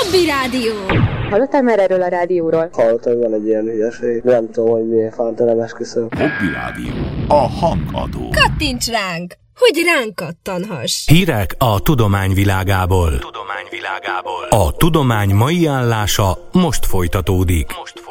Hobby Rádió. Hallottál már erről a rádióról? Hallottam, hogy van egy ilyen hülyeség. Nem tudom, hogy milyen fánta, esküszöm. Hobby Rádió. A hangadó. Kattints ránk, hogy ránk kattanhass. Hírek a tudomány világából. A tudomány mai állása most folytatódik.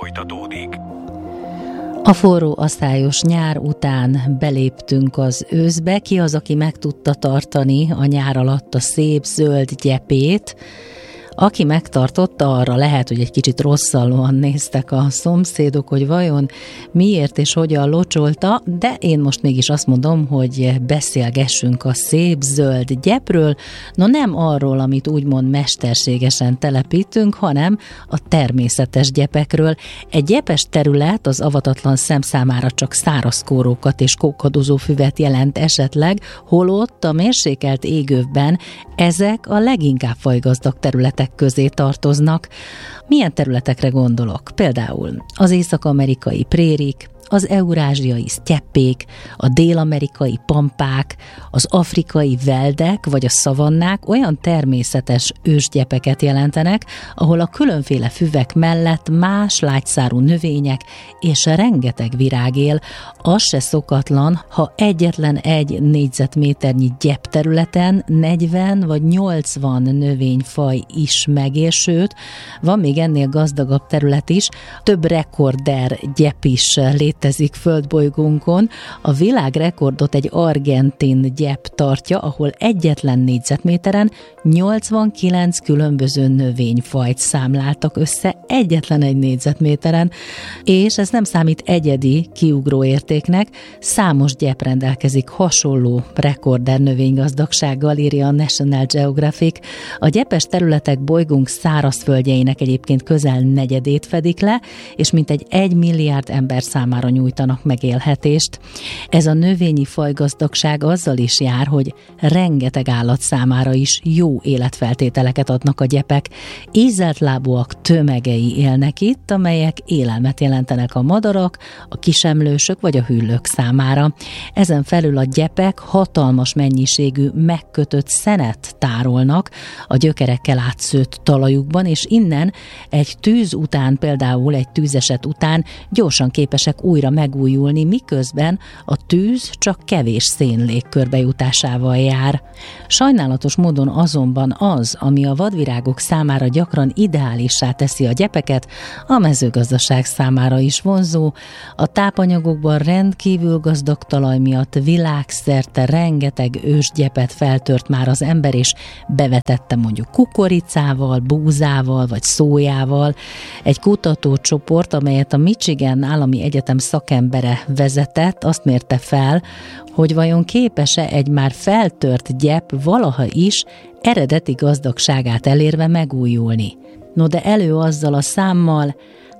A forró asztályos nyár után beléptünk az őszbe. Ki az, aki meg tudta tartani a nyár alatt a szép zöld gyepét? Aki megtartotta, arra lehet, hogy egy kicsit rosszallóan néztek a szomszédok, hogy vajon miért és hogyan locsolta, de én most mégis azt mondom, hogy beszélgessünk a szép zöld gyepről, no nem arról, amit úgymond mesterségesen telepítünk, hanem a természetes gyepekről. Egy gyepes terület az avatatlan szem számára csak száraz kórókat és kókadozó füvet jelent esetleg, holott a mérsékelt égövben ezek a leginkább fajgazdag területek közé tartoznak. Milyen területekre gondolok? Például az észak-amerikai prérik, az eurázsiai sztyeppék, a dél-amerikai pampák, az afrikai veldek vagy a szavannák olyan természetes ősgyepeket jelentenek, ahol a különféle füvek mellett más lágyszárú növények és rengeteg virág él. Az se szokatlan, ha egyetlen egy négyzetméternyi gyepterületen 40 vagy 80 növényfaj is megél, sőt, van még ennél gazdagabb terület is, több rekorder gyep is létezik földbolygónkon. A világrekordot egy argentin gyep tartja, ahol egyetlen négyzetméteren 89 különböző növényfajt számláltak össze egyetlen egy négyzetméteren, és ez nem számít egyedi kiugró értéknek, számos gyep rendelkezik hasonló rekorder növénygazdagsággal, írja a National Geographic. A gyepes területek bolygónk szárazföldjeinek egyébként közel negyedét fedik le, és mintegy 1 milliárd ember számára nyújtanak megélhetést. Ez a növényi fajgazdagság azzal is jár, hogy rengeteg állat számára is jó életfeltételeket adnak a gyepek. Ízeltlábúak tömegei élnek itt, amelyek élelmet jelentenek a madarak, a kisemlősök vagy a hüllők számára. Ezen felül a gyepek hatalmas mennyiségű megkötött szenet tárolnak a gyökerekkel átszőtt talajukban, és innen egy tűz után, például egy tűzeset után gyorsan képesek újra megújulni, miközben a tűz csak kevés szén légkörbe jutásával jár. Sajnálatos módon azonban az, ami a vadvirágok számára gyakran ideálissá teszi a gyepeket, a mezőgazdaság számára is vonzó. A tápanyagokban rendkívül gazdag talaj miatt világszerte rengeteg ősgyepet feltört már az ember, és bevetette mondjuk kukoricával, búzával vagy szójával. Egy kutatócsoport, amelyet a Michigan Állami Egyetem szakembere vezetett, azt mérte fel, hogy vajon képes-e egy már feltört gyep valaha is eredeti gazdagságát elérve megújulni. No de elő azzal a számmal,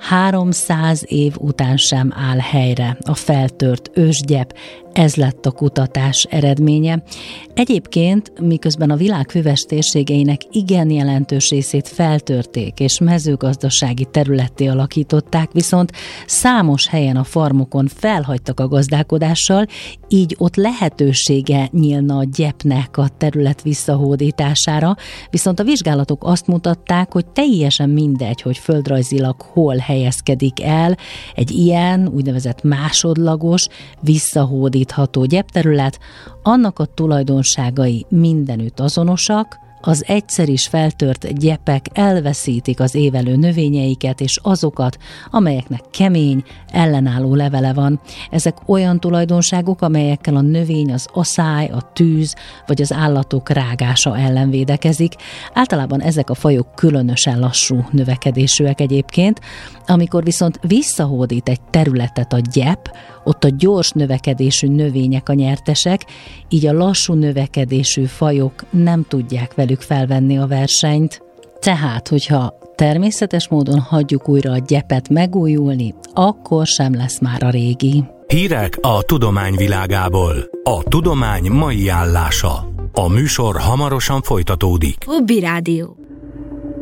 300 év után sem áll helyre a feltört ősgyep. Ez lett a kutatás eredménye. Egyébként, miközben a világ füves térségeinek igen jelentős részét feltörték és mezőgazdasági területté alakították, viszont számos helyen a farmokon felhagytak a gazdálkodással, így ott lehetősége nyílna a gyepnek a terület visszahódítására, viszont a vizsgálatok azt mutatták, hogy teljesen mindegy, hogy földrajzilag hol helyezkedik el egy ilyen úgynevezett másodlagos, visszahódítható gyepterület, annak a tulajdonságai mindenütt azonosak, az egyszer is feltört gyepek elveszítik az évelő növényeiket és azokat, amelyeknek kemény, ellenálló levele van. Ezek olyan tulajdonságok, amelyekkel a növény az aszály, a tűz vagy az állatok rágása ellen védekezik. Általában ezek a fajok különösen lassú növekedésűek egyébként. Amikor viszont visszahódít egy területet a gyep, ott a gyors növekedésű növények a nyertesek, így a lassú növekedésű fajok nem tudják velük felvenni a versenyt. Tehát, hogyha természetes módon hagyjuk újra a gyepet megújulni, akkor sem lesz már a régi. Hírek a tudomány világából. A tudomány mai állása. A műsor hamarosan folytatódik. Hobby Rádió.